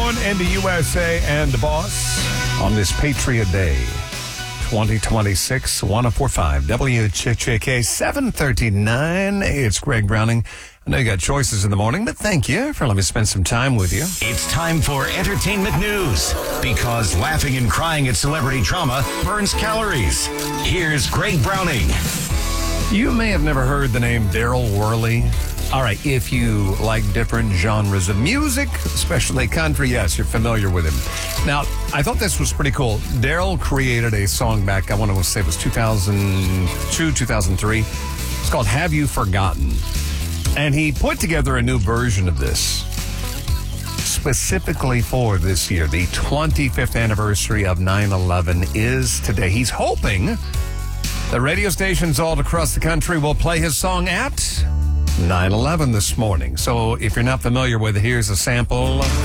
Born in the USA and the Boss on this Patriot Day, 2026, 104.5 WCHK 739. It's Greg Browning. I know you got choices in the morning, but thank you for letting me spend some time with you. It's time for entertainment news, because laughing and crying at celebrity drama burns calories. Here's Greg Browning. You may have never heard the name Daryl Worley. All right, if you like different genres of music, especially country, yes, you're familiar with him. Now, I thought this was pretty cool. Daryl created a song back, I want to say it was 2002, 2003. It's called Have You Forgotten? And he put together a new version of this specifically for this year. The 25th anniversary of 9/11 is today. He's hoping the radio stations all across the country will play his song at 9/11 this morning. So if you're not familiar with it, here's a sample.